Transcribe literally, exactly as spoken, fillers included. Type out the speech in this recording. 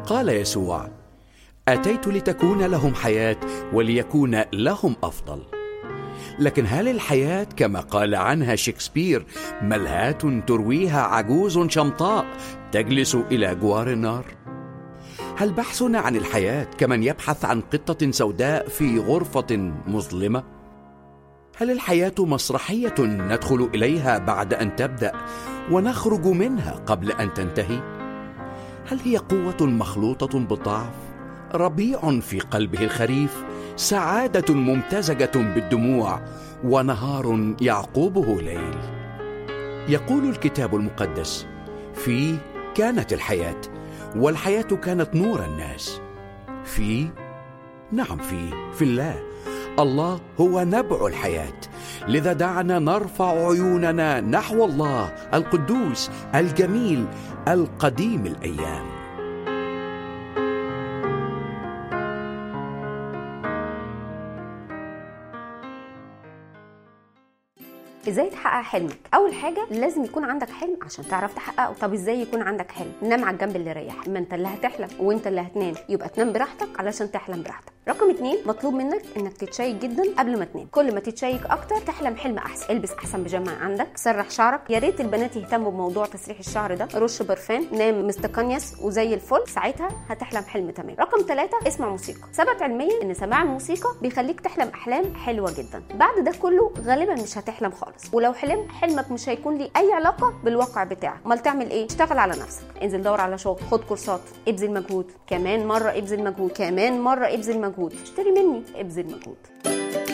قال يسوع: أتيت لتكون لهم حياة وليكون لهم أفضل. لكن هل الحياة كما قال عنها شكسبير ملهاة ترويها عجوز شمطاء تجلس إلى جوار النار؟ هل بحثنا عن الحياة كمن يبحث عن قطة سوداء في غرفة مظلمة؟ هل الحياة مسرحية ندخل إليها بعد أن تبدأ ونخرج منها قبل أن تنتهي؟ هل هي قوة مخلوطة بالضعف، ربيع في قلبه الخريف، سعادة ممتزجة بالدموع، ونهار يعقوبه ليل؟ يقول الكتاب المقدس: فيه كانت الحياة، والحياة كانت نور الناس. في نعم في في الله. الله هو نبع الحياة، لذا دعنا نرفع عيوننا نحو الله القدوس الجميل القديم الأيام. ازاي تحقق حلمك؟ اول حاجه لازم يكون عندك حلم عشان تعرف تحققه. طب ازاي يكون عندك حلم؟ نام على الجنب اللي يريحك. ما انت اللي هتحلم وانت اللي هتنام، يبقى تنام براحتك علشان تحلم براحتك. رقم اتنين، مطلوب منك انك تتشيك جدا قبل ما تنام. كل ما تتشيك اكتر تحلم حلم احسن. البس احسن بيجامه عندك، سرح شعرك. يا ريت البنات يهتموا بموضوع تسريح الشعر ده. رش برفان، نام مستقنيس وزي الفل، ساعتها هتحلم حلم تمام. رقم ثلاثة، اسمع موسيقى. ثبت علميا ان سماع الموسيقى بيخليك تحلم احلام حلوه جدا. بعد ده كله غالبا مش هتحلم خالص، ولو حلمت حلمك مش هيكون ليه اي علاقه بالواقع بتاعك. امال تعمل ايه؟ اشتغل على نفسك، انزل دور على شغل، خد كورسات، ابذل مجهود، كمان مره ابذل مجهود، كمان مره ابذل مجهود، اشتري مني، ابذل مجهود.